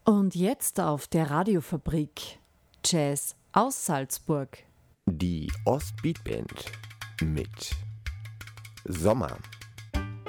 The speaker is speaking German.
Und jetzt auf der Radiofabrik Jazz aus Salzburg. Die Ostbeat Band mit Sommer.